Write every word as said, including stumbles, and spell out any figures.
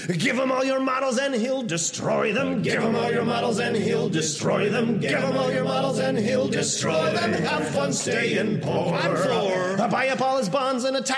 Give him all your models and he'll destroy them. Give him all your models and he'll destroy them. Give him all your models and he'll destroy them. Have fun staying poor. I'm for. Buy up all his bonds and attack